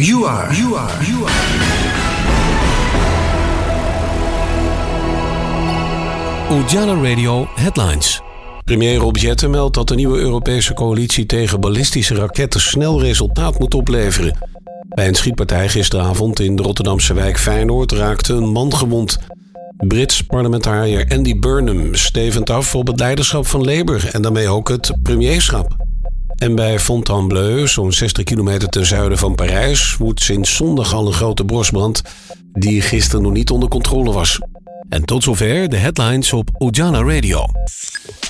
You are. Ujala Radio Headlines. Premier Rob Jetten meldt dat de nieuwe Europese coalitie tegen ballistische raketten snel resultaat moet opleveren. Bij een schietpartij gisteravond in de Rotterdamse wijk Feyenoord raakte een man gewond. Brits parlementariër Andy Burnham stevend af op het leiderschap van Labour en daarmee ook het premierschap. En bij Fontainebleau, zo'n 60 kilometer ten zuiden van Parijs, woedt sinds zondag al een grote bosbrand die gisteren nog niet onder controle was. En tot zover de headlines op Ujala Radio.